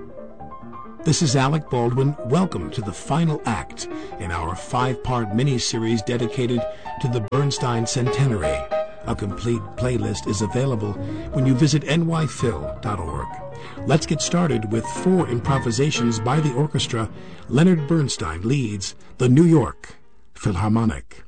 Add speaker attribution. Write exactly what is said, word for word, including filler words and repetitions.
Speaker 1: This is Alec Baldwin. Welcome to the final act in our five-part mini-series dedicated to the Bernstein Centenary. A complete playlist is available when you visit n y phil dot org. Let's get started with four improvisations by the orchestra. Leonard Bernstein leads the New York Philharmonic.